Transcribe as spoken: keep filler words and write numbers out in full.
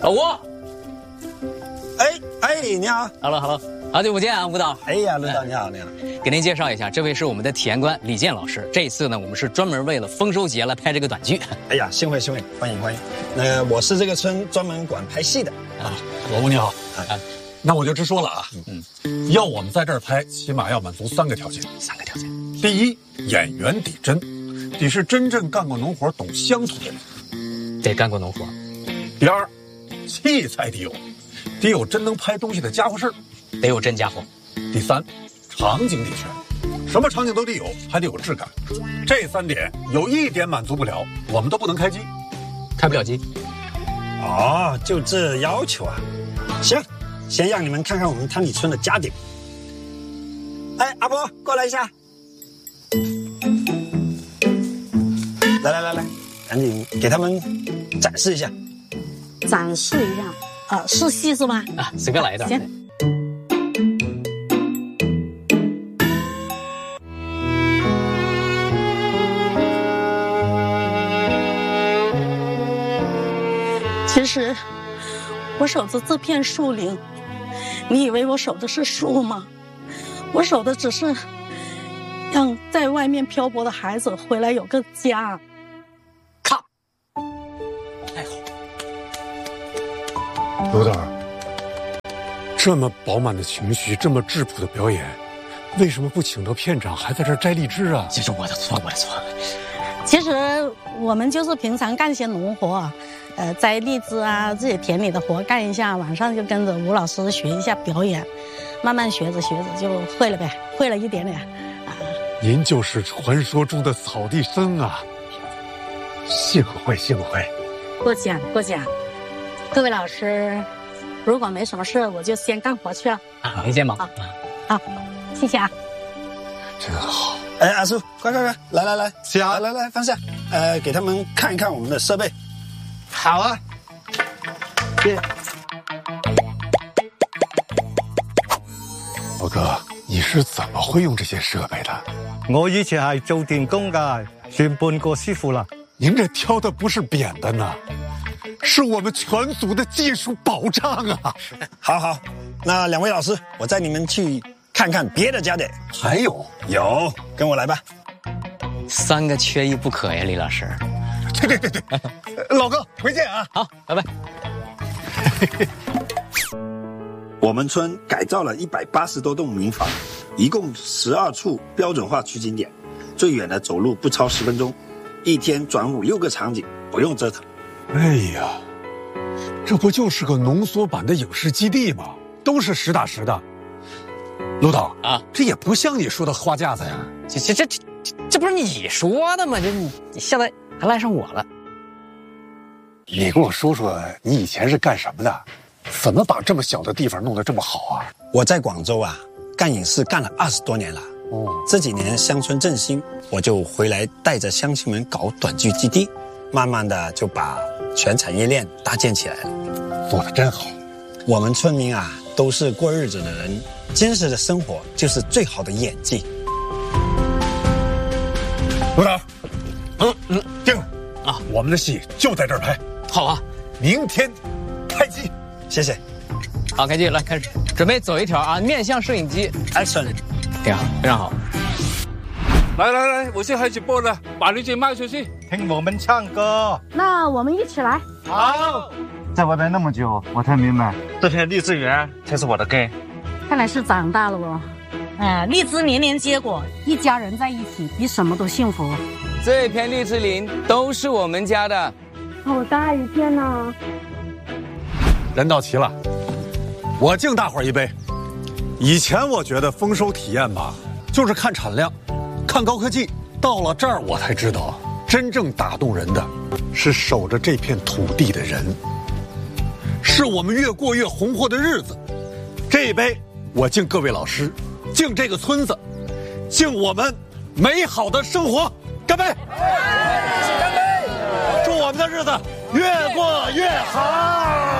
老吴， 哎哎，你好 ，Hello Hello， 好久不见啊，吴导。 哎呀，轮导你好，你好。 给您介绍一下，这位是我们的体验官李健老师。这一次呢，我们是专门为了丰收节来拍这个短剧。 哎呀，幸会幸会，欢迎欢迎。那我是这个村专门管拍戏的啊。老吴你好， 啊， 那我就直说了啊，嗯，要我们在这儿拍，起码要满足三个条件。 三个条件。 第一，演员得真，得是真正干过农活、懂乡土的人， 得干过农活。 第二，器材得有，得有真能拍东西的家伙事儿， 得有真家伙。 第三，场景得全，什么场景都得有，还得有质感。这三点有一点满足不了，我们都不能开机， 开不了机。 哦，就这要求啊？行，先让你们看看我们汤里村的家底。哎，阿婆，过来一下。来来来来，赶紧给他们展示一下。 展示一下，呃，是戏是吗？ 啊，随便来一段。 行。其实，我守着这片树林，你以为我守的是树吗？我守的只是让在外面漂泊的孩子回来有个家。 靠！太好。 刘导，这么饱满的情绪，这么质朴的表演，为什么不请到片场，还在这儿摘荔枝啊？ 这是我的错，我的错。 其实我们就是平常干些农活，呃，摘荔枝啊，自己田里的活干一下，晚上就跟着吴老师学一下表演，慢慢学着学着就会了呗，会了一点点啊。 您就是传说中的草地僧啊！幸会幸会。 过奖过奖，各位老师，如果没什么事，我就先干活去了。 啊，您先忙。 好，好，谢谢啊。 真好。 哎，阿叔，快快快，来来来， 下来来来，放下。呃，给他们看一看我们的设备。 好啊。 谢。 老哥，你是怎么会用这些设备的？ 我以前係做電工噶，算半個師傅啦。 您这挑的不是扁的呢，是我们全族的技术保障啊！ 好好，那两位老师，我带你们去看看别的家底。 还有有，跟我来吧。 三个缺一不可呀，李老师。 对对对对，老哥回见啊！ 好，拜拜。 我们村改造了一百八十多栋民房，一共十二处标准化取景点，最远的走路不超十分钟，一天转五六个场景，不用折腾。 哎呀，这不就是个浓缩版的影视基地吗？都是实打实的。卢导啊， 这也不像你说的花架子呀。 这这这这这不是你说的吗？这你现在还赖上我了。 你跟我说说，你以前是干什么的？怎么把这么小的地方弄得这么好啊？ 我在广州啊，干影视干了二十多年了。哦，这几年乡村振兴，我就回来带着乡亲们搞短剧基地，慢慢的就把全产业链搭建起来了。 做得真好。 我们村民啊，都是过日子的人，真实的生活就是最好的演技。 卢导，嗯嗯，定了啊，我们的戏就在这儿拍。 好啊， 明天开机。 谢谢。 好，开机，来开始，准备走一条啊，面向摄影机 ，Action， 挺好，非常好。 来来来，我先开始播了，把你姐卖出去， 聽我們唱歌。 那我们一起来。 好。在外面那麼久，我才明白，這片荔枝園才是我的根。 看来是長大了哦。呃，荔枝年年結果，一家人在一起比什麼都幸福。 这片荔枝林都是我们家的。 好大一片呢。 人到齐了，我敬大伙儿一杯。以前我觉得丰收体验吧，就是看产量，看高科技。到了这儿，我才知道，真正打动人的是守着这片土地的人，是我们越过越红火的日子。这一杯，我敬各位老师，敬这个村子，敬我们美好的生活。干杯！干杯！祝我们的日子越过越好。